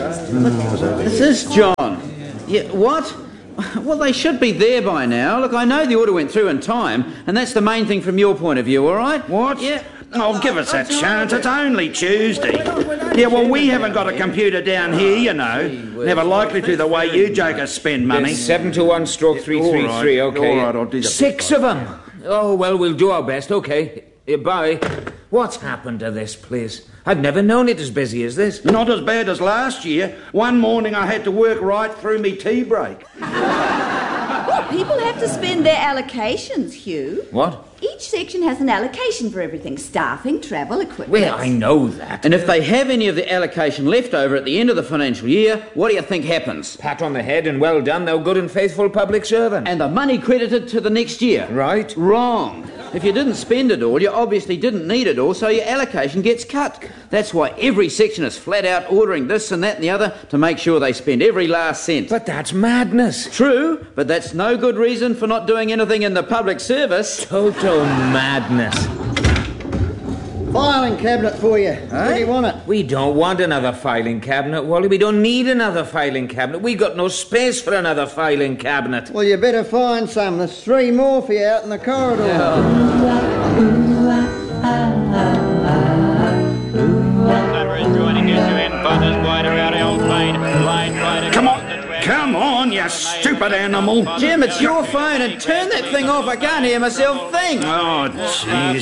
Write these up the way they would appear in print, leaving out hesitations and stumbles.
This is John. Yeah, what? Well, they should be there by now. Look, I know the order went through in time, and that's the main thing from your point of view, all right? What? Yeah. Oh, give us a chance. It's only Tuesday. Yeah, well, we haven't got a computer down here, you know. Never likely to the way you jokers spend money. 721/333, okay. All right, I'll do that. 6 of them. Oh, well, we'll do our best, okay. Bye. What's happened to this place? I've never known it as busy as this. Not as bad as last year. One morning I had to work right through me tea break. Well, people have to spend their allocations, Hugh. What? Each section has an allocation for everything. Staffing, travel, equipment. Well, I know that. And if they have any of the allocation left over at the end of the financial year, what do you think happens? Pat on the head and well done, thou good and faithful public servant. And the money credited to the next year. Right. Wrong. If you didn't spend it all, you obviously didn't need it all, so your allocation gets cut. That's why every section is flat out ordering this and that and the other to make sure they spend every last cent. But that's madness. True, but that's no good reason for not doing anything in the public service. Total madness. Filing cabinet for you. Where do you want it? We don't want another filing cabinet, Wally. We don't need another filing cabinet. We got no space for another filing cabinet. Well, you better find some. There's 3 more for you out in the corridor. Come on, you stupid animal. Jim, it's your phone, and turn that thing off. I can't hear myself think. Oh, jeez.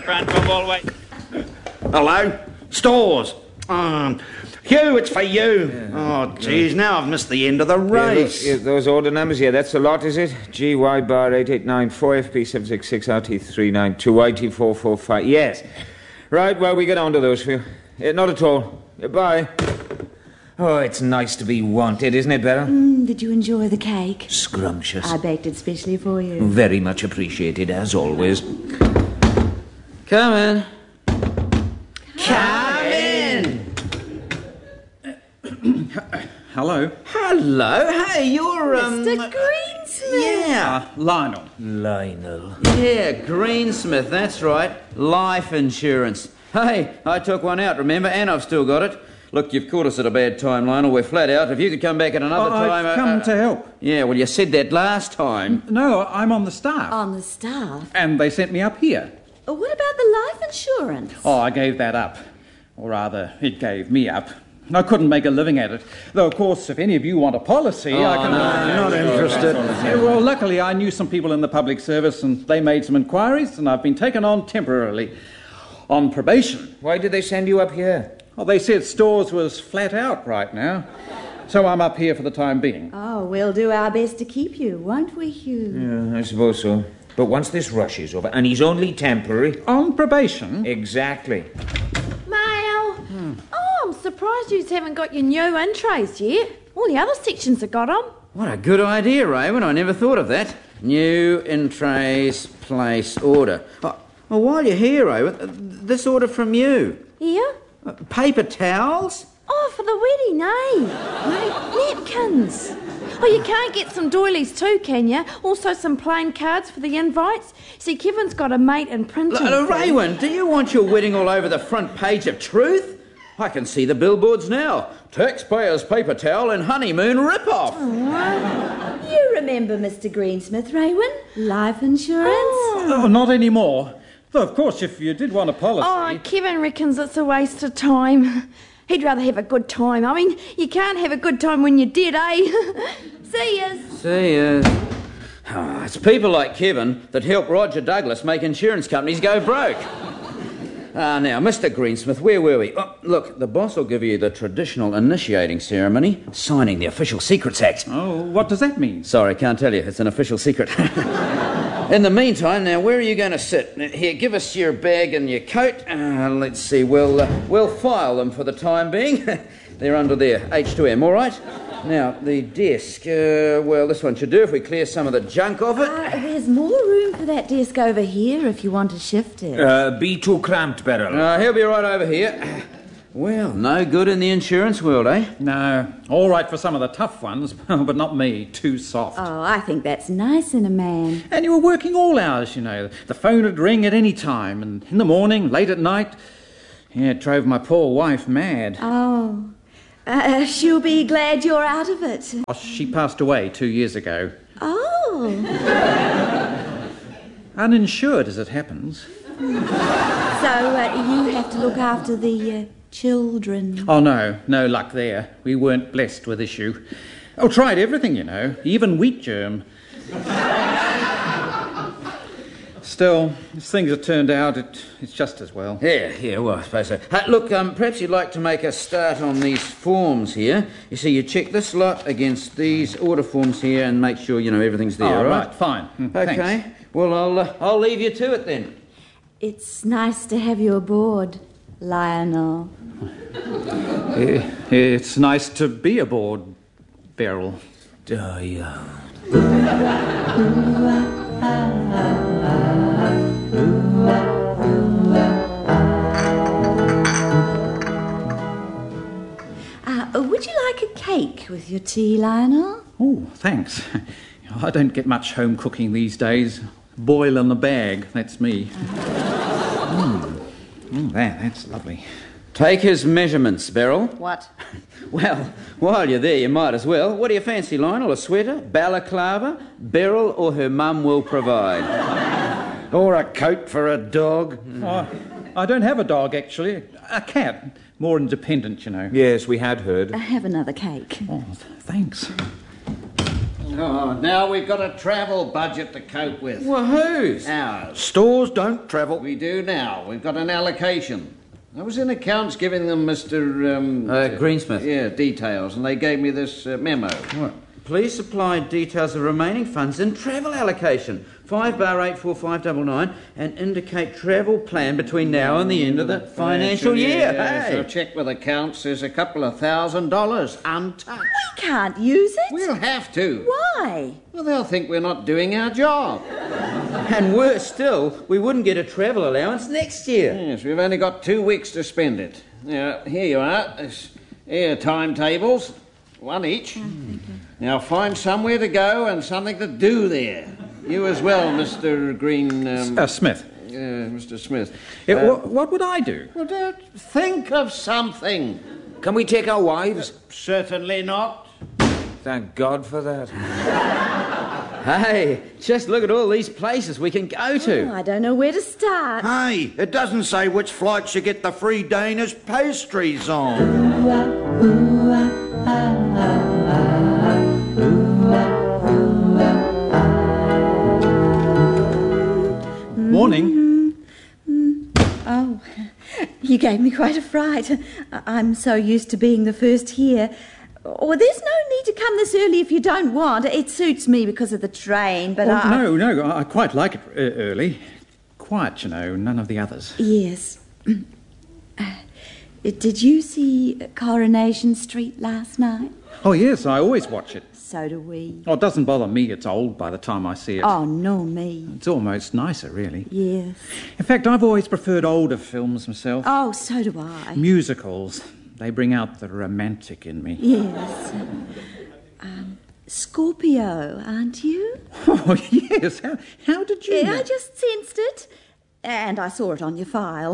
Hello? Stores. Hugh, it's for you. Oh, jeez, now I've missed the end of the race. Those order numbers, that's the lot, is it? GY bar 8894, FP 766, RT 392, IT 445. Yes. Right, well, we get on to those for you. Not at all. Bye. Oh, it's nice to be wanted, isn't it, Beryl? Did you enjoy the cake? Scrumptious. I baked it specially for you. Very much appreciated, as always. Come in. Come in! Hello. Hello. Hey, you're, Mr. Greensmith. Yeah. Lionel. Yeah, Greensmith, that's right. Life insurance. Hey, I took one out, remember, and I've still got it. Look, you've caught us at a bad time, Lionel. We're flat out. If you could come back at another time... I've come to help. Yeah, well, you said that last time. No, I'm on the staff. On the staff? And they sent me up here. What about the life insurance? Oh, I gave that up. Or rather, it gave me up. I couldn't make a living at it. Though, of course, if any of you want a policy, I can... Not interested. Well, luckily, I knew some people in the public service, and they made some inquiries, and I've been taken on temporarily. On probation. Why did they send you up here? Well, they said Stores was flat out right now. So I'm up here for the time being. Oh, we'll do our best to keep you, won't we, Hugh? Yeah, I suppose so. But once this rush is over, and he's only temporary... On probation? Exactly. Mail. Oh, I'm surprised you haven't got your new in-trays yet. All the other sections have got them. What a good idea, Raven. I never thought of that. New in-trays, place, order. Oh, well, while you're here, Raven, this order from you. Yeah? Paper towels? Oh, for the wedding, eh? Napkins. Oh, you can't get some doilies too, can you? Also some plain cards for the invites. See, Kevin's got a mate in printing. Raven, do you want your wedding all over the front page of Truth? I can see the billboards now. Taxpayers' paper towel and honeymoon rip-off. Oh. You remember Mr. Greensmith, Raywin? Life insurance? Oh, not anymore. Though, of course, if you did want a policy... Oh, Kevin reckons it's a waste of time. He'd rather have a good time. I mean, you can't have a good time when you're dead, eh? See yas. See yas. Oh, it's people like Kevin that help Roger Douglas make insurance companies go broke. Now, Mr. Greensmith, where were we? Oh, look, the boss will give you the traditional initiating ceremony, signing the Official Secrets Act. Oh, what does that mean? Sorry, can't tell you. It's an official secret. In the meantime, now, where are you going to sit? Here, give us your bag and your coat. Let's see, we'll file them for the time being. They're under there, H2M, all right? Now, the desk, well, this one should do if we clear some of the junk off it. There's more room for that desk over here if you want to shift it. Be too cramped, Beryl. He'll be right over here. Well, no good in the insurance world, eh? No. All right for some of the tough ones, but not me. Too soft. Oh, I think that's nice in a man. And you were working all hours, you know. The phone would ring at any time, and in the morning, late at night. Yeah, it drove my poor wife mad. Oh. She'll be glad you're out of it. Oh, she passed away 2 years ago. Oh. Uninsured, as it happens. So you have to look after the children. Oh, no luck there. We weren't blessed with issue. Oh, tried everything, you know, even wheat germ. Still, as things have turned out, it's just as well. Yeah, well, I suppose so. Look, perhaps you'd like to make a start on these forms here. You see, you check this lot against these order forms here and make sure, you know, everything's there, Oh, right? right, fine. Okay, Thanks. well, I'll leave you to it then. It's nice to have you aboard, Lionel. It's nice to be aboard, Beryl. Would you like a cake with your tea, Lionel? Oh, thanks. I don't get much home cooking these days. Boil in the bag, that's me. That's lovely. Take his measurements, Beryl. What? Well, while you're there, you might as well. What do you fancy, Lionel? A sweater? Balaclava? Beryl or her mum will provide? Or a coat for a dog. Oh, I don't have a dog, actually. A cat. More independent, you know. Yes, we had heard. Have another cake. Oh, thanks. Oh, now we've got a travel budget to cope with. Well, whose? Ours. Stores don't travel. We do now. We've got an allocation. I was in accounts giving them Mr. Greensmith. Yeah, details, and they gave me this memo. What? Please supply details of remaining funds in travel allocation. 5/84599 and indicate travel plan between now and the end of the financial year. So Hey. check with accounts. There's a couple of $1,000 untouched. We can't use it. We'll have to. Why? Well, they'll think we're not doing our job. And worse still, we wouldn't get a travel allowance next year. Yes, we've only got 2 weeks to spend it. Now, here you are. Here are timetables, one each. Now, find somewhere to go and something to do there. You as well, Mr. Green... Smith. Mr. Smith. What would I do? Well, think of something. Can we take our wives? Certainly not. Thank God for that. Hey, just look at all these places we can go to. Oh, I don't know where to start. Hey, it doesn't say which flights you get the free Danish pastries on. Morning. Oh, you gave me quite a fright. I'm so used to being the first here. Oh, there's no need to come this early if you don't want. It suits me because of the train, but No, I quite like it early. Quiet, you know, none of the others. Yes. Did you see Coronation Street last night? Oh, yes, I always watch it. So do we. Oh, it doesn't bother me. It's old by the time I see it. Oh, no, me. It's almost nicer, really. Yes. In fact, I've always preferred older films myself. Oh, so do I. Musicals. They bring out the romantic in me. Yes. Scorpio, aren't you? Oh, yes. How did you know? I just sensed it. And I saw it on your file.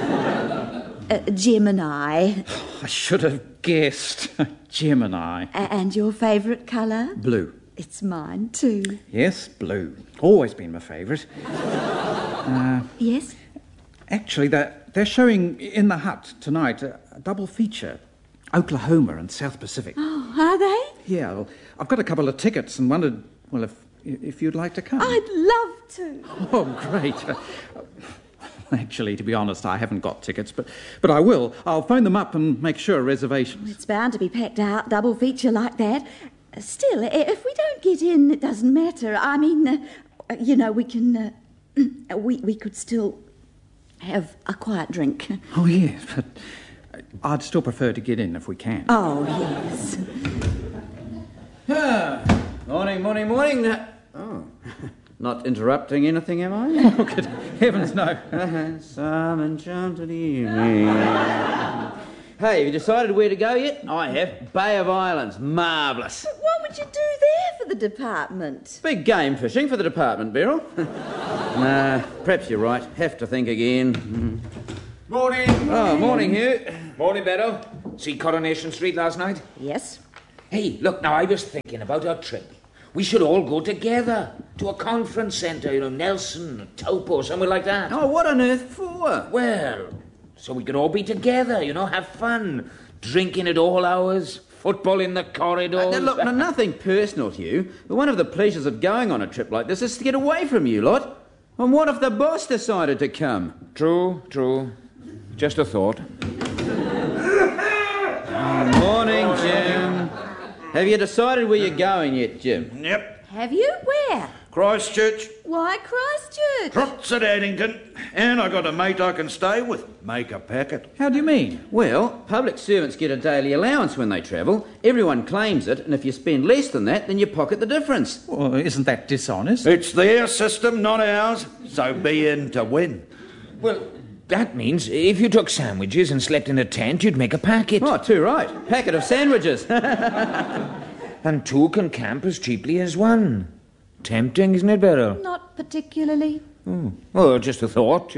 Gemini. I should have guessed. Gemini. And your favourite colour? Blue. It's mine too. Yes, blue. Always been my favourite. Yes? Actually, they're showing in the Hut tonight a double feature. Oklahoma and South Pacific. Oh, are they? Yeah, well, I've got a couple of tickets and wondered, well, if you'd like to come. I'd love to. Oh, great. Actually, to be honest, I haven't got tickets, but I will. I'll phone them up and make sure reservations. It's bound to be packed out, double feature like that. Still, if we don't get in, it doesn't matter. I mean, you know, we can... we could still have a quiet drink. Oh, yes, but I'd still prefer to get in if we can. Oh, yes. Morning. Oh, not interrupting anything, am I? Oh, good heavens, no. Some enchanted evening. Hey, have you decided where to go yet? I have. Bay of Islands. Marvellous. But what would you do there for the department? Big game fishing for the department, Beryl. Nah, perhaps you're right. Have to think again. Morning. Oh, morning, Hugh. Morning, Beryl. See Coronation Street last night? Yes. Hey, look, now I was thinking about our trip. We should all go together to a conference centre, Nelson, Taupo, somewhere like that. Oh, what on earth for? Well, so we could all be together, have fun. Drinking at all hours, football in the corridors. Now, look, nothing personal to you, but one of the pleasures of going on a trip like this is to get away from you lot. And what if the boss decided to come? True. Just a thought. Morning, Jim. Have you decided where you're going yet, Jim? Yep. Have you? Where? Christchurch. Why Christchurch? Trots at Addington. And I got a mate I can stay with. Make a packet. How do you mean? Well, public servants get a daily allowance when they travel. Everyone claims it, and if you spend less than that, then you pocket the difference. Well, isn't that dishonest? It's their system, not ours. So be in to win. Well, that means if you took sandwiches and slept in a tent, you'd make a packet. Oh, too right. Packet of sandwiches. And two can camp as cheaply as one. Tempting, isn't it, Beryl? Not particularly. Oh, just a thought,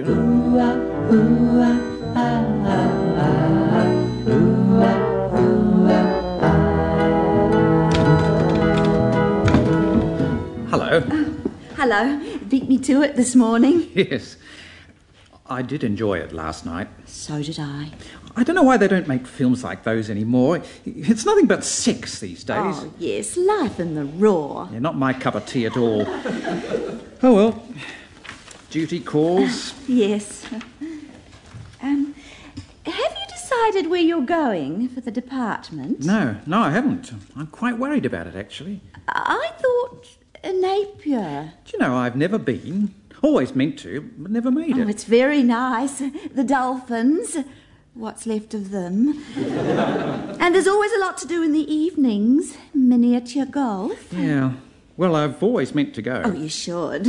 Hello. Hello. Beat me to it this morning. Yes. I did enjoy it last night. So did I. I don't know why they don't make films like those anymore. It's nothing but sex these days. Oh, yes, life in the raw. Yeah, not my cup of tea at all. Oh, well. Duty calls. Yes. Have you decided where you're going for the department? No, I haven't. I'm quite worried about it, actually. I thought Napier. Do you know, I've never been. Always meant to, but never made it. Oh, it's very nice. The dolphins. What's left of them. And there's always a lot to do in the evenings. Miniature golf. Yeah. Well, I've always meant to go. Oh, you should.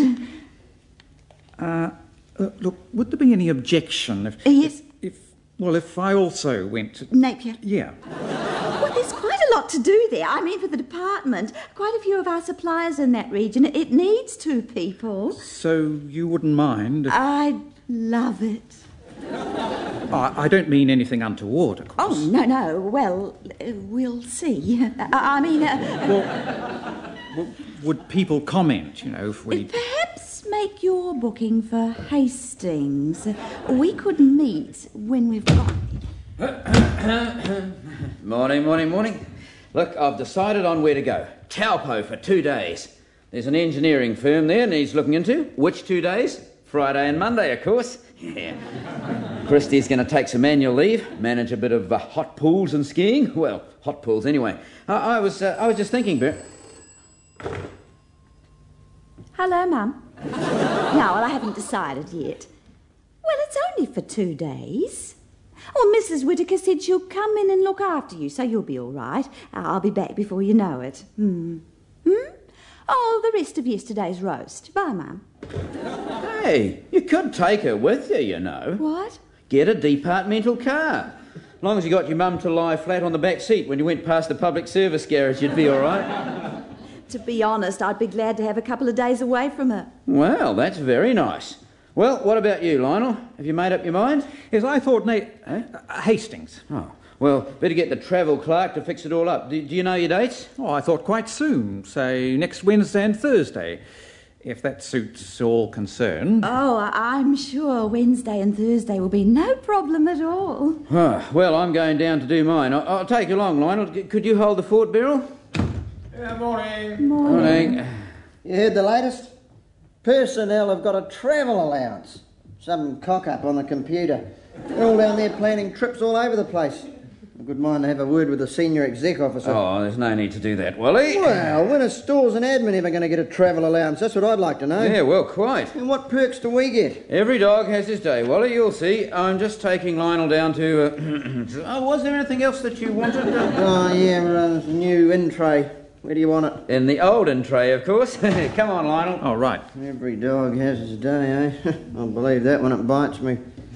Look, would there be any objection Yes. if I also went to... Napier. Yeah. Well, there's quite a lot to do there. I mean, for the department. Quite a few of our suppliers in that region. It needs 2 people. So you wouldn't mind? I'd love it. I don't mean anything untoward, of course. Oh, no. Well, we'll see. Well, would people comment, if we... Perhaps make your booking for Hastings. We could meet when we've got... Morning. Look, I've decided on where to go. Taupo for 2 days. There's an engineering firm there needs looking into. Which 2 days? Friday and Monday, of course. Yeah. Christie's going to take some annual leave, manage a bit of hot pools and skiing. Well, hot pools anyway. I was just thinking, Bert. Hello, Mum. No, well, I haven't decided yet. Well, it's only for 2 days. Well, Mrs. Whittaker said she'll come in and look after you, so you'll be all right. I'll be back before you know it. Oh, the rest of yesterday's roast. Bye, Mum. Hey, you could take her with you, What? Get a departmental car. As long as you got your mum to lie flat on the back seat when you went past the public service garage, you'd be all right. To be honest, I'd be glad to have a couple of days away from her. Well, that's very nice. Well, what about you, Lionel? Have you made up your mind? Yes, I thought Hastings. Oh, well, better get the travel clerk to fix it all up. Do you know your dates? Oh, I thought quite soon, say next Wednesday and Thursday, if that suits all concerned. Oh, I'm sure Wednesday and Thursday will be no problem at all. Well, I'm going down to do mine. I'll take you along, Lionel. Could you hold the fort, Beryl? Yeah, morning. Morning. You heard the latest? Personnel have got a travel allowance. Some cock-up on the computer. They're all down there planning trips all over the place. A good mind to have a word with the senior exec officer. Oh, there's no need to do that, Wally. Well, when are stores and admin ever going to get a travel allowance? That's what I'd like to know. Yeah, well, quite. And what perks do we get? Every dog has his day, Wally, you'll see. I'm just taking Lionel down to... was there anything else that you wanted? Oh, yeah, the new in-tray. Where do you want it? In the olden tray, of course. Come on, Lionel. Oh, right. Every dog has his day, eh? I'll believe that when it bites me.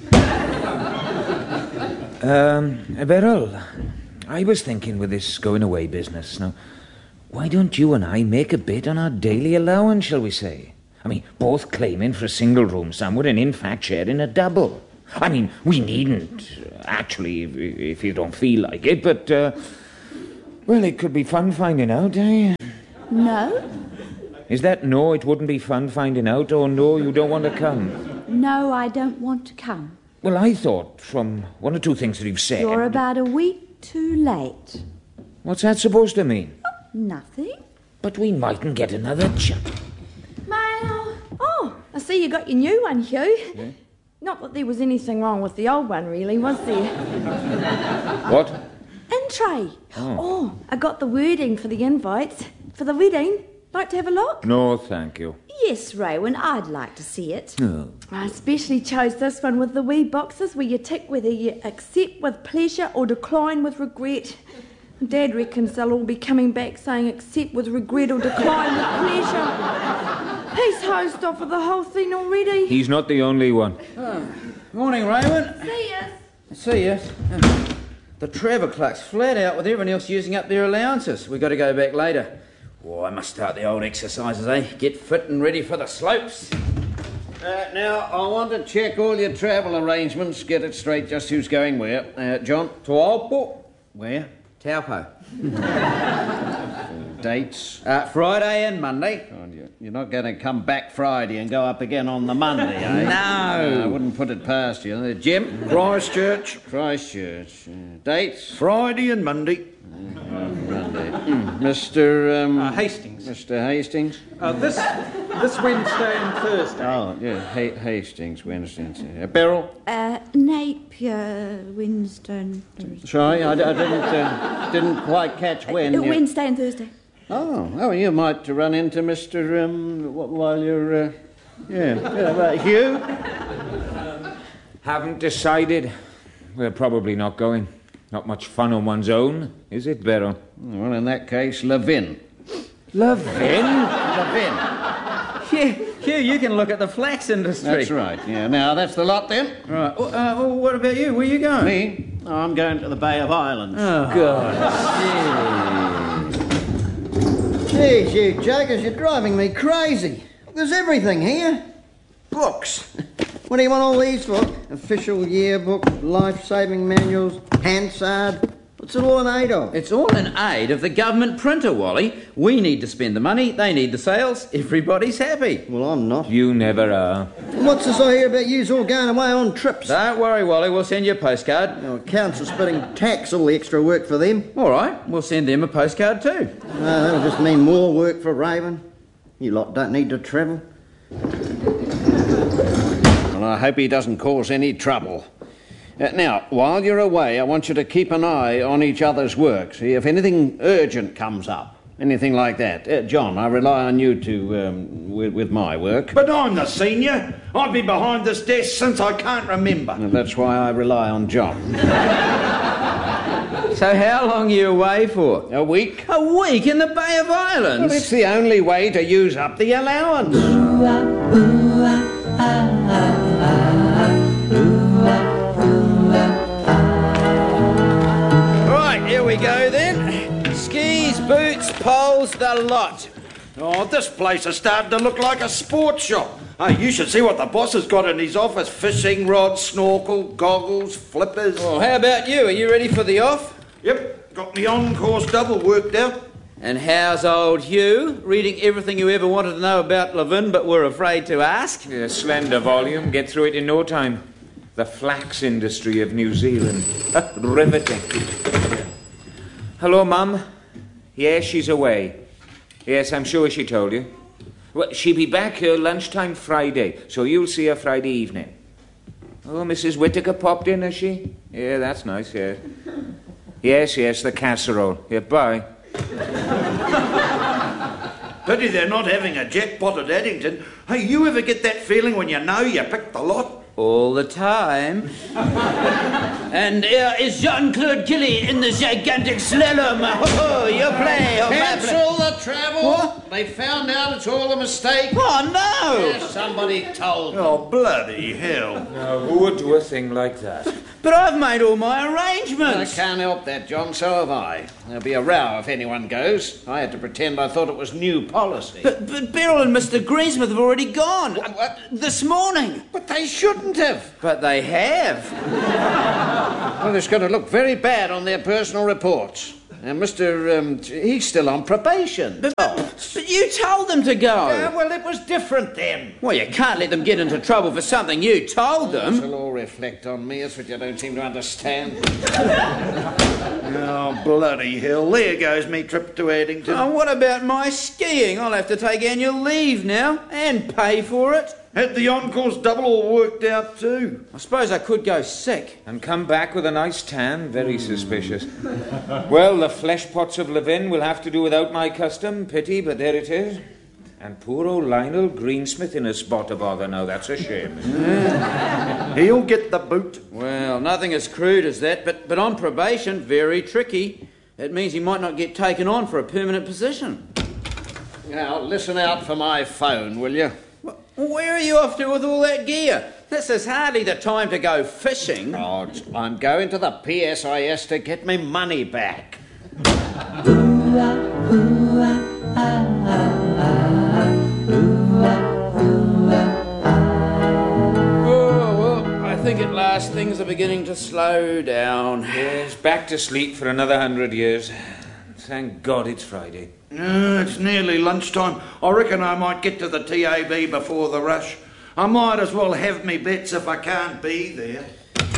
Beryl, I was thinking with this going away business. Now, why don't you and I make a bid on our daily allowance, shall we say? I mean, both claiming for a single room somewhere and in fact sharing a double. I mean, we needn't, actually, if you don't feel like it, but, well, it could be fun finding out, eh? No? Is that no, it wouldn't be fun finding out, or no, you don't want to come? No, I don't want to come. Well, I thought, from one or two things that you've said... You're about a week too late. What's that supposed to mean? Nothing. But we mightn't get another chance. Mail. Oh, I see you got your new one, Hugh. Yeah? Not that there was anything wrong with the old one, really, was there? What? In tray. Oh, I got the wording for the invites. For the wedding. Like to have a look? No, thank you. Yes, Raywin, I'd like to see it. Oh. I especially chose this one with the wee boxes where you tick whether you accept with pleasure or decline with regret. Dad reckons they'll all be coming back saying accept with regret or decline with pleasure. He's hosed off of the whole thing already. He's not the only one. Oh. Morning, Raymond. See us. See ya. The Trevor Clark's flat out with everyone else using up their allowances. We've got to go back later. Oh, I must start the old exercises, eh? Get fit and ready for the slopes. Now, I want to check all your travel arrangements, get it straight just who's going where. John? To Alport. Where? Taupo. Dates? Friday and Monday. God, you're not going to come back Friday and go up again on the Monday, eh? No. I wouldn't put it past you. Jim? Christchurch. Christchurch. Dates? Friday and Monday. Monday. Mr. Hastings. Mr. Hastings? This Wednesday and Thursday. Oh, yeah, Hastings, Wednesday and Thursday. Beryl? Napier, Winston. Sorry, I didn't quite catch when. Wednesday and Thursday. Oh, you might run into Mr. While you're, Hugh? Haven't decided. We're probably not going. Not much fun on one's own, is it, Beryl? Well, in that case, Levin. Levin? Levin. Hugh, you can look at the flax industry. That's right, yeah. Now, that's the lot then. Right. Well, what about you? Where are you going? Me? Oh, I'm going to the Bay of Islands. Oh, God. Jeez, you jokers, you're driving me crazy. There's everything here. Books. What do you want all these for? Official yearbook, life-saving manuals, Hansard. What's it all in aid of? It's all in aid of the government printer, Wally. We need to spend the money, they need the sales, everybody's happy. Well, I'm not. You never are. And what's this I hear about yous all going away on trips? Don't worry, Wally, we'll send you a postcard. No, council splitting tax, all the extra work for them. All right, we'll send them a postcard too. No, that'll just mean more work for Raven. You lot don't need to travel. Well, I hope he doesn't cause any trouble. Now, while you're away, I want you to keep an eye on each other's work. See, if anything urgent comes up, anything like that. John, I rely on you to, with my work. But I'm the senior. I've been behind this desk since I can't remember. And that's why I rely on John. So how long are you away for? A week. A week in the Bay of Islands? Well, it's the only way to use up the allowance. Right, here we go then. Skis, boots, poles, the lot. Oh, this place is starting to look like a sports shop. Hey, you should see what the boss has got in his office. Fishing rods, snorkel, goggles, flippers. Well, how about you? Are you ready for the off? Yep, got me on-course double worked out. And how's old Hugh? Reading everything you ever wanted to know about Levin but were afraid to ask? A slender volume, get through it in no time. The flax industry of New Zealand. Riveting. Hello, Mum. Yes, she's away. Yes, I'm sure she told you. Well, she'll be back here lunchtime Friday, so you'll see her Friday evening. Oh, Mrs. Whittaker popped in, has she? Yeah, that's nice, yeah. Yes, the casserole. Yeah, bye. Pity they're not having a jackpot at Addington. Hey, you ever get that feeling when you know you picked the lot? All the time. And here is Jean-Claude Gilly in the gigantic slalom. Oh, you play. Cancel the travel. What? They found out it's all a mistake. Oh, no! Yes, somebody told them. Oh, bloody hell. Now, who would do a thing like that? But I've made all my I arrangements. can't help that, John, so have I. There'll be a row if anyone goes. I had to pretend I thought it was new policy. But Beryl and Mr. Greensmith have already gone. What? This morning. But they shouldn't have. But they have. Well, it's going to look very bad on their personal reports. And he's still on probation. But you told them to go. Yeah, well, it was different then. Well, you can't let them get into trouble for something you told them. It'll all reflect on me. That's what you don't seem to understand. Oh, bloody hell. There goes me trip to Addington. Oh, what about my skiing? I'll have to take annual leave now and pay for it. Had the encore's double all worked out too. I suppose I could go sick. And come back with a nice tan? Very suspicious. Well, the flesh pots of Levin will have to do without my custom. Pity, but there it is. And poor old Lionel Greensmith in a spot of bother now. That's a shame. He'll get the boot. Well, nothing as crude as that, but on probation, very tricky. It means he might not get taken on for a permanent position. Now, listen out for my phone, will you? Where are you off to with all that gear? This is hardly the time to go fishing. Oh, I'm going to the PSIS to get me money back. Oh, well, I think at last things are beginning to slow down. Yes, back to sleep for another 100 years. Thank God it's Friday. It's nearly lunchtime. I reckon I might get to the TAB before the rush. I might as well have me bets if I can't be there.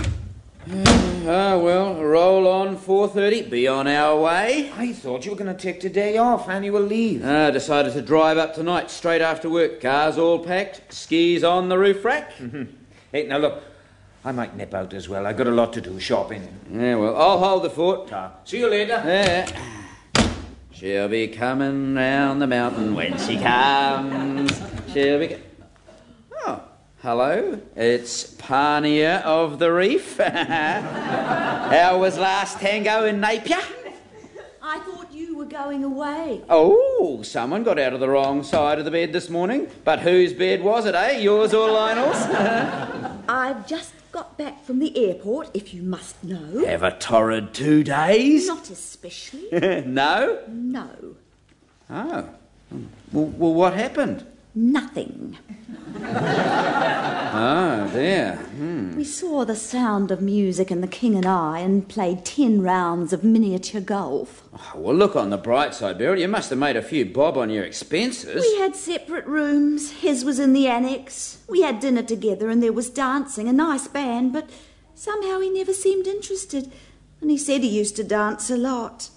Well, roll on 4:30, be on our way. I thought you were going to take today off, annual leave. Decided to drive up tonight, straight after work. Car's all packed, skis on the roof rack. Hey, now look, I might nip out as well. I got a lot to do, shopping. Yeah, well, I'll hold the fort. See you later. Yeah. She'll be coming round the mountain when she comes. She'll be... Oh, hello. It's Parnia of the Reef. How was last tango in Napier? I thought you were going away. Oh, someone got out of the wrong side of the bed this morning. But whose bed was it, eh? Yours or Lionel's? I've just got back from the airport, if you must know. Have a torrid 2 days? Not especially. No? No. Oh. Well, what happened? Nothing. Oh, dear. We saw The Sound of Music and The King and I and played 10 rounds of miniature golf. Oh, well, look on the bright side, Beryl. You must have made a few bob on your expenses. We had separate rooms. His was in the annex. We had dinner together and there was dancing, a nice band, but somehow he never seemed interested. And he said he used to dance a lot.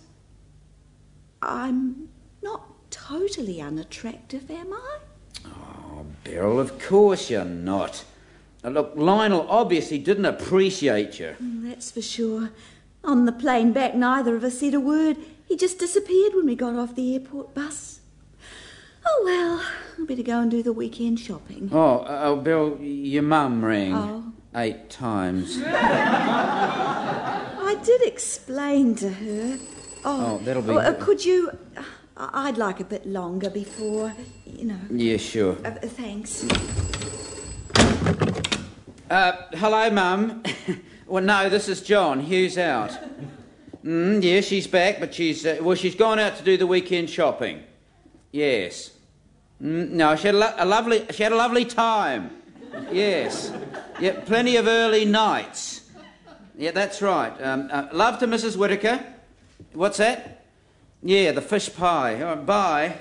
I'm not totally unattractive, am I? Oh, Beryl, of course you're not. Now, look, Lionel obviously didn't appreciate you. That's for sure. On the plane back, neither of us said a word. He just disappeared when we got off the airport bus. Oh, well, I'll better go and do the weekend shopping. Oh, Beryl, your mum rang. Oh. 8 times. I did explain to her. Oh, that'll be... could you... I'd like a bit longer before, you know... Yeah, sure. Thanks. Hello, Mum. Well, no, this is John. Hugh's out. Yeah, she's back, but she's gone out to do the weekend shopping. Yes. No, she had a lovely time. Yes. Yeah, plenty of early nights. Yeah, that's right. Love to Mrs. Whittaker. What's that? Yeah, the fish pie. All right, bye.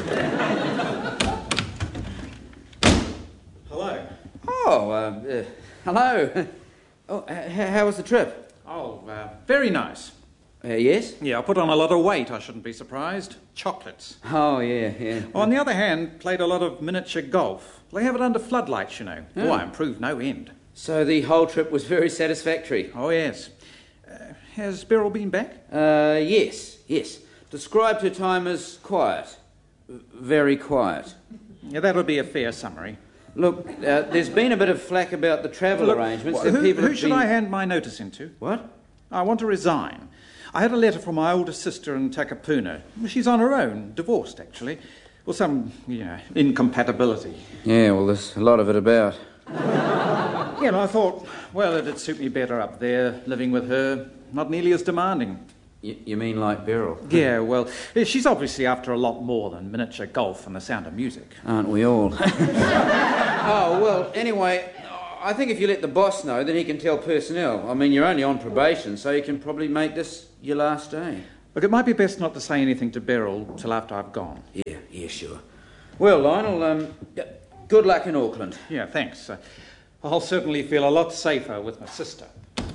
Hello. Oh, hello. Oh, how was the trip? Oh, very nice. Yes? Yeah, I put on a lot of weight, I shouldn't be surprised. Chocolates. Oh, yeah. On the other hand, played a lot of miniature golf. They have it under floodlights, you know. Oh, I improved no end. So the whole trip was very satisfactory? Oh, yes. Has Beryl been back? Yes. Described her time as quiet. Very quiet. Yeah, that'll be a fair summary. Look, there's been a bit of flack about the travel arrangements. Who should I hand my notice into? What? I want to resign. I had a letter from my older sister in Takapuna. She's on her own, divorced actually. Well, some, incompatibility. Yeah, well, there's a lot of it about. Yeah, and I thought, well, it'd suit me better up there, living with her, not nearly as demanding. You mean like Beryl? Yeah, well, she's obviously after a lot more than miniature golf and the sound of music. Aren't we all? Oh, well, anyway, I think if you let the boss know, then he can tell personnel. I mean, you're only on probation, so you can probably make this your last day. Look, it might be best not to say anything to Beryl till after I've gone. Yeah, sure. Well, Lionel, good luck in Auckland. Yeah, thanks. I'll certainly feel a lot safer with my sister.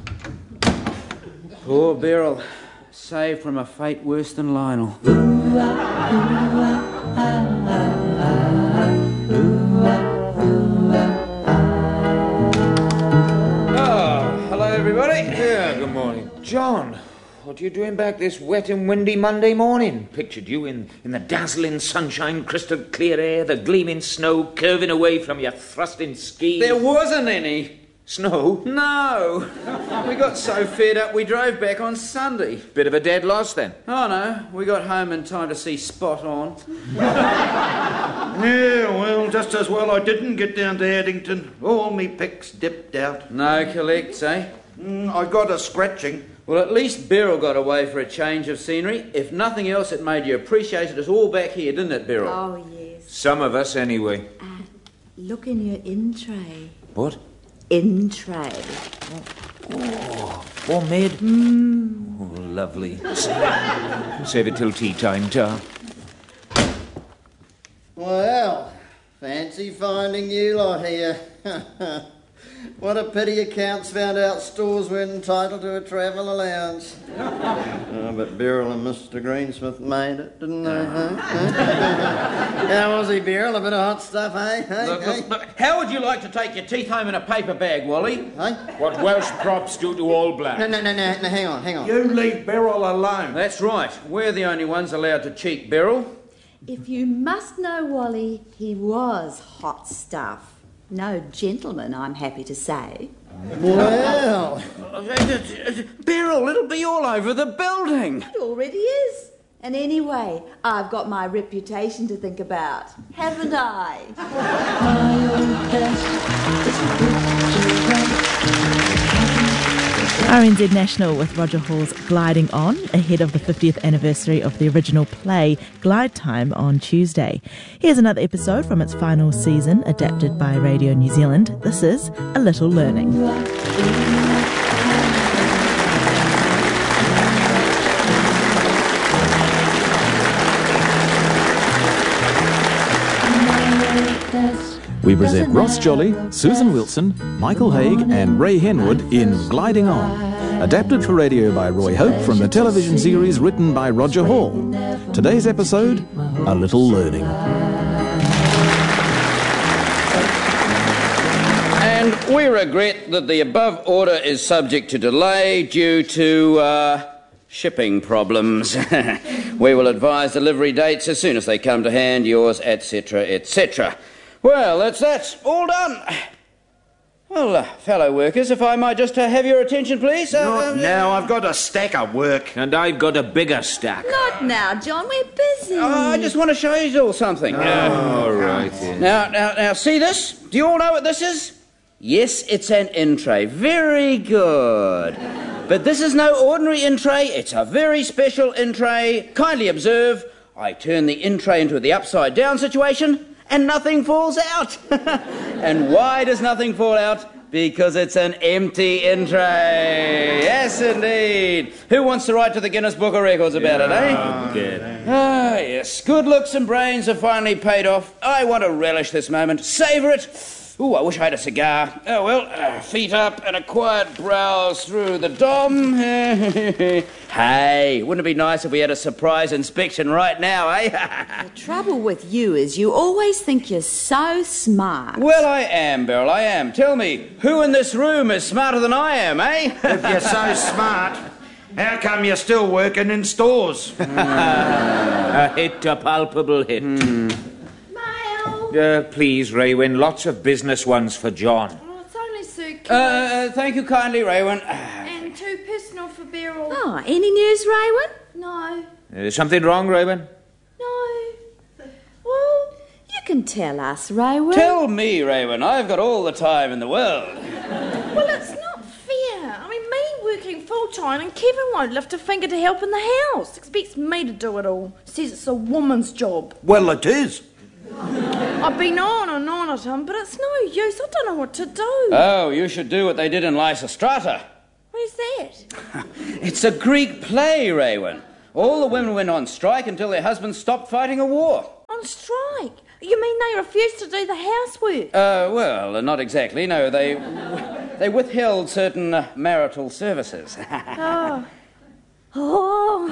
Poor Beryl. Saved from a fate worse than Lionel. Oh, hello, everybody. Yeah, good morning. John, what are you doing back this wet and windy Monday morning? Pictured you in the dazzling sunshine, crystal clear air, the gleaming snow curving away from your thrusting skis. There wasn't any. Snow? No. We got so fed up we drove back on Sunday. Bit of a dead loss then. Oh, no. We got home in time to see Spot On. Yeah, well, just as well I didn't get down to Addington. All me picks dipped out. No collects, eh? I got a scratching. Well, at least Beryl got away for a change of scenery. If nothing else, it made you appreciate it all back here, didn't it, Beryl? Oh, yes. Some of us, anyway. Look in your in-tray. What? In-tray. Oh, maid? Oh, lovely. Save it till tea time, Tom. Well, fancy finding you lot here. What a pity accounts found out stores were entitled to a travel allowance. Oh, but Beryl and Mr. Greensmith made it, didn't they? How was he, Beryl? A bit of hot stuff, eh? Look, how would you like to take your teeth home in a paper bag, Wally? Hey? What Welsh props do to all black. No, hang on. You leave Beryl alone. That's right. We're the only ones allowed to cheat Beryl. If you must know, Wally, he was hot stuff. No gentleman, I'm happy to say. Well, Beryl, it'll be all over the building. It already is. And anyway, I've got my reputation to think about, haven't I? RNZ National with Roger Hall's Gliding On, ahead of the 50th anniversary of the original play Glide Time on Tuesday. Here's another episode from its final season, adapted by Radio New Zealand. This is A Little Learning. We present Ross Jolly, Susan Wilson, Michael Haig and Ray Henwood in Gliding On, adapted for radio by Roy Hope from the television series written by Roger Hall. Today's episode, A Little Learning. And we regret that the above order is subject to delay due to shipping problems. We will advise delivery dates as soon as they come to hand, yours, etc., etc. Well, that's all done. Well, fellow workers, if I might just have your attention, please. Not now, I've got a stack of work. And I've got a bigger stack. Not now, John, we're busy. I just want to show you all something. All right. Yeah. Now, see this? Do you all know what this is? Yes, it's an in-tray. Very good. But this is no ordinary in-tray. It's a very special in-tray. Kindly observe, I turn the in-tray into the upside-down situation, and nothing falls out. And why does nothing fall out? Because it's an empty in-tray. Yes, indeed. Who wants to write to the Guinness Book of Records about it, eh? Good. Ah, yes. Good looks and brains have finally paid off. I want to relish this moment. Savour it. Ooh, I wish I had a cigar. Oh, well, feet up and a quiet browse through the dom. Hey, wouldn't it be nice if we had a surprise inspection right now, eh? The trouble with you is you always think you're so smart. Well, I am, Beryl, I am. Tell me, who in this room is smarter than I am, eh? If you're so smart, how come you're still working in stores? A hit, a palpable hit. Please, Raywin, lots of business ones for John. Oh, it's only Sir Keith. Thank you kindly, Raywin. And 2 personal off for Beryl. Oh, any news, Raywin? No. Is something wrong, Raven? No. Well, You can tell us, Raywin. Tell me, Raywin. I've got all the time in the world. well, it's not fair. I mean, me working full-time and Kevin won't lift a finger to help in the house. Expects me to do it all. Says it's a woman's job. Well, it is. I've been on and on at him, but it's no use. I don't know what to do. Oh, you should do what they did in Lysistrata. Where's that? It's a Greek play, Raywin. All the women went on strike until their husbands stopped fighting a war. On strike? You mean they refused to do the housework? Well, not exactly. No, they withheld certain marital services. Oh.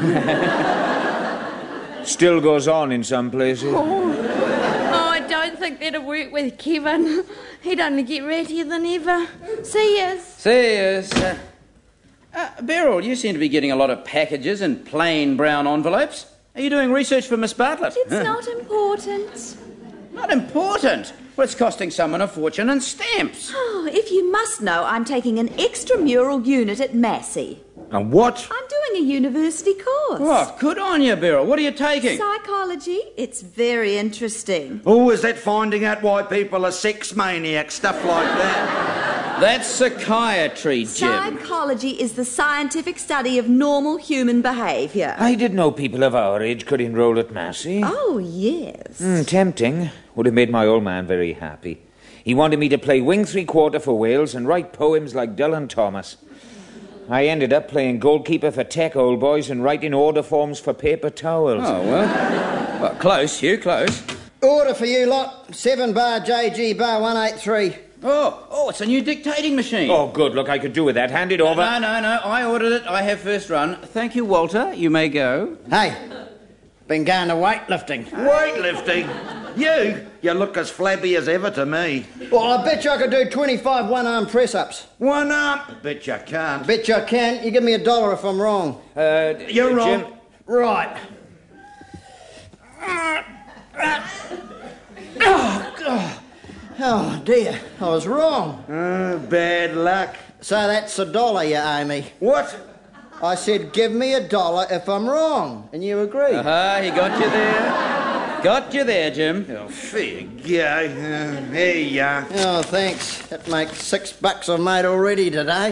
Still goes on in some places. I don't think that'll work with Kevin. He'd only get rattier than ever. See yous. See yous. Beryl, you seem to be getting a lot of packages in plain brown envelopes. Are you doing research for Miss Bartlett? It's not important. Not important? Well, it's costing someone a fortune in stamps. Oh, if you must know, I'm taking an extramural unit at Massey. And what? I'm doing a university course. Oh, good on you, Beryl. What are you taking? Psychology. It's very interesting. Oh, is that finding out why people are sex maniacs, stuff like that? That's psychiatry, Jim. Psychology is the scientific study of normal human behaviour. I didn't know people of our age could enroll at Massey. Oh, yes. Tempting. Would have made my old man very happy. He wanted me to play wing three-quarter for Wales and write poems like Dylan Thomas. I ended up playing goalkeeper for Tech Old Boys and writing order forms for paper towels. Oh, well, close, Hugh, close. Order for you lot. 7 bar JG bar 183. Oh, it's a new dictating machine. Oh, good. Look, I could do with that. Hand it over. No. I ordered it. I have first run. Thank you, Walter. You may go. Hey, been going to weightlifting. Weightlifting? You look as flabby as ever to me. Well, I bet you I could do 25 one-arm press-ups. One up? Bet you can't. Bet you I can. You give me $1 if I'm wrong. You're wrong. Jim. Right. Oh, dear. I was wrong. Bad luck. So that's $1 you owe me. What? I said, give me $1 if I'm wrong. And you agree. He got you there. Got you there, Jim. Oh, fair go. Here you are. Oh, thanks. That makes $6 I've made already today.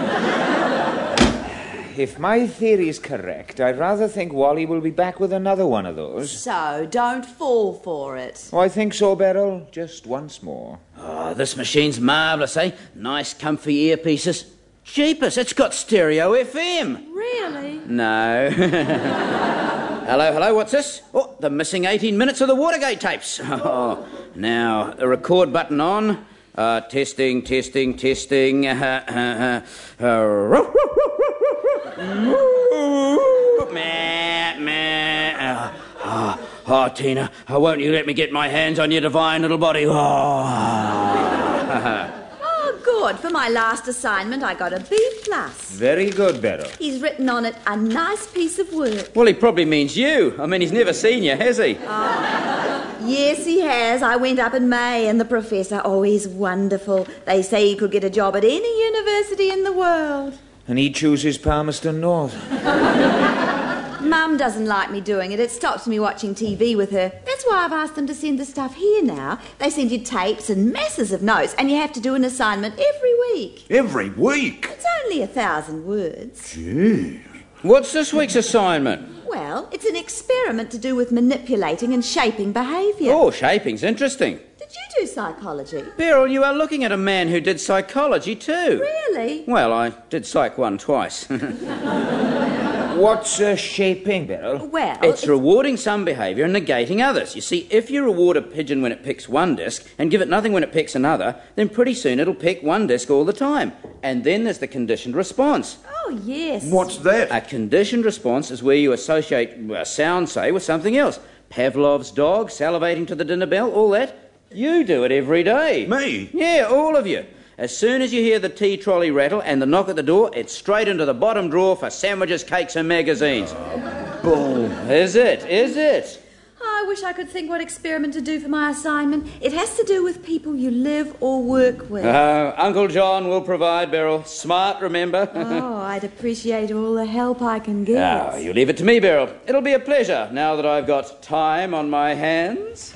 If my theory's correct, I'd rather think Wally will be back with another one of those. So, don't fall for it. Oh, I think so, Beryl. Just once more. Oh, this machine's marvellous, eh? Nice, comfy earpieces. Jeepers, it's got stereo FM. Really? No. Hello, what's this? Oh, the missing 18 minutes of the Watergate tapes. Oh, now, the record button on. Testing. Oh, Tina, won't you let me get my hands on your divine little body? Oh, good. For my last assignment, I got a B+. Very good, Beryl. He's written on it a nice piece of work. Well, he probably means you. I mean, he's never seen you, has he? Yes, he has. I went up in May, and the professor, he's wonderful. They say he could get a job at any university in the world. And he chooses Palmerston North. Mum doesn't like me doing it. It stops me watching TV with her. That's why I've asked them to send the stuff here now. They send you tapes and masses of notes, and you have to do an assignment every week. Every week? It's only 1,000 words. Gee. What's this week's assignment? Well, it's an experiment to do with manipulating and shaping behaviour. Oh, shaping's interesting. Did you do psychology? Beryl, you are looking at a man who did psychology too. Really? Well, I did Psych 1 twice. What's shaping, Beryl? Well, It's rewarding some behaviour and negating others. You see, if you reward a pigeon when it picks one disc and give it nothing when it picks another, then pretty soon it'll pick one disc all the time. And then there's the conditioned response. Oh, yes. What's that? A conditioned response is where you associate a sound, say, with something else. Pavlov's dog, salivating to the dinner bell, all that. You do it every day. Me? Yeah, all of you. As soon as you hear the tea trolley rattle and the knock at the door, it's straight into the bottom drawer for sandwiches, cakes and magazines. Bull. Is it? I wish I could think what experiment to do for my assignment. It has to do with people you live or work with. Uncle John will provide, Beryl. Smart, remember? Oh, I'd appreciate all the help I can get. Now, you leave it to me, Beryl. It'll be a pleasure now that I've got time on my hands.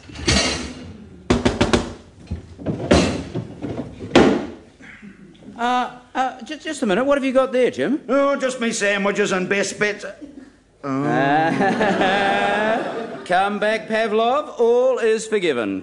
Just a minute. What have you got there, Jim? Oh, just me sandwiches and best bits. Come back, Pavlov. All is forgiven.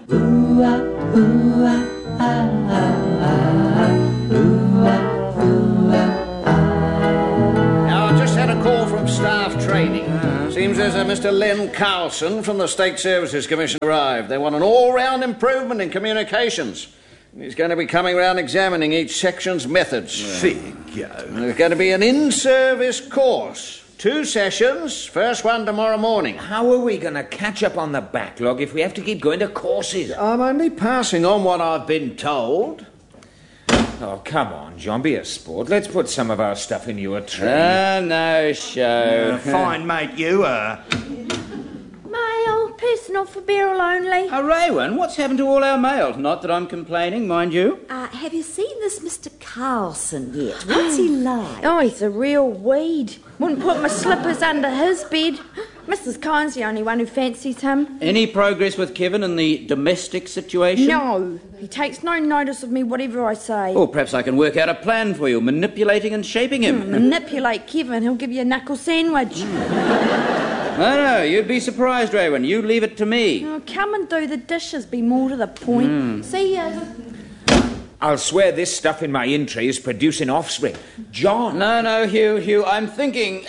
Now, I just had a call from staff training. Seems there's a Mr. Len Carlson from the State Services Commission arrived. They want an all-round improvement in communications. He's going to be coming round examining each section's methods. Figgo. There's going to be an in-service course. 2 sessions, first one tomorrow morning. How are we going to catch up on the backlog if we have to keep going to courses? I'm only passing on what I've been told. Oh, come on, John, be a sport. Let's put some of our stuff in your tray. No show. Fine, mate, you are. Mail, personal for Beryl only. Raywin, what's happened to all our mail? Not that I'm complaining, mind you. Have you seen this Mr. Carlson yet? What's he like? Oh, he's a real weed. Wouldn't put my slippers under his bed. Mrs. Kine's the only one who fancies him. Any progress with Kevin in the domestic situation? No, he takes no notice of me, whatever I say. Oh, perhaps I can work out a plan for you, manipulating and shaping him. Manipulate Kevin, he'll give you a knuckle sandwich. No, you'd be surprised, Raywin. You leave it to me. Oh, come and do the dishes, be more to the point. See ya. I'll swear this stuff in my in tray is producing offspring. John! No, Hugh, I'm thinking...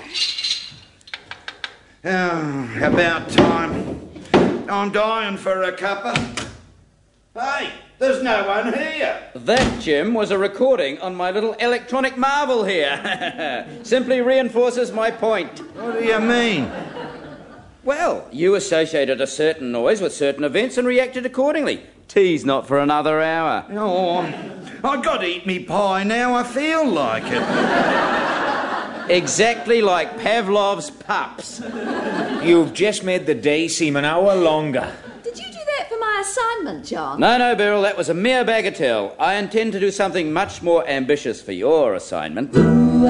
About time. I'm dying for a cuppa. Hey, there's no one here. That, Jim, was a recording on my little electronic marvel here. Simply reinforces my point. What do you mean? Well, you associated a certain noise with certain events and reacted accordingly. Tea's not for another hour. Oh, I've got to eat me pie now. I feel like it. Exactly like Pavlov's pups. You've just made the day seem an hour longer. Did you do that for my assignment, John? No, Beryl, that was a mere bagatelle. I intend to do something much more ambitious for your assignment.